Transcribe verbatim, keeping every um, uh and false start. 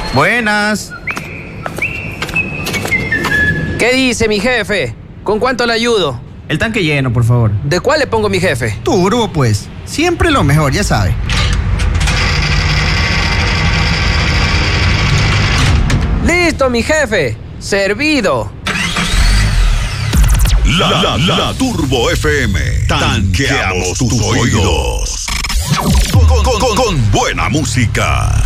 Buenas. ¿Qué dice mi jefe? ¿Con cuánto le ayudo? El tanque lleno, por favor. ¿De cuál le pongo mi jefe? Turbo, pues. Siempre lo mejor, ya sabe. ¡Listo, mi jefe! ¡Servido! La, la, la Turbo F M. Tanqueamos tus oídos. Con, con, con, con buena música.